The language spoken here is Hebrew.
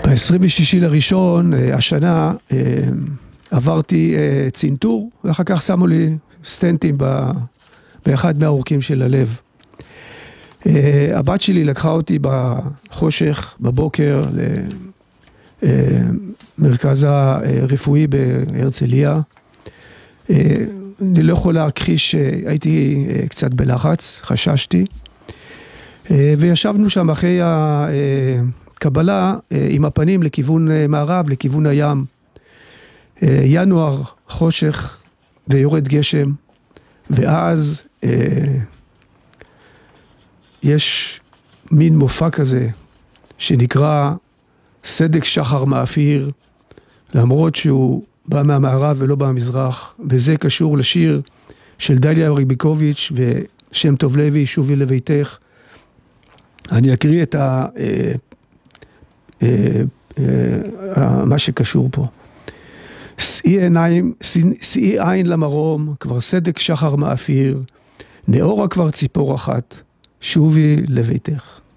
ב-26 לראשון השנה עברתי צינטור, ואחר כך שמו לי סטנטים באחד מהעורקים של הלב. הבת שלי לקחה אותי בחושך, בבוקר, למרכז הרפואי בהרצליה. אני לא יכול להכחיש שהייתי קצת בלחץ, חששתי. וישבנו שם אחרי הקבלה עם הפנים לכיוון מערב, לכיוון הים. ינואר, חושך ויורד גשם, ואז יש מין מופע כזה שנקרא סדק שחר מאפיר, למרות שהוא בא מהמערב ולא מהמזרח, וזה קשור לשיר של דליה ריביקוביץ' ושם טוב לוי, שובי לביתך. אני אקריא את מה שקשור פה. שאי עין למרום, כבר סדק שחר מאפיר, נאורה כבר ציפור אחת, שובי לביתך.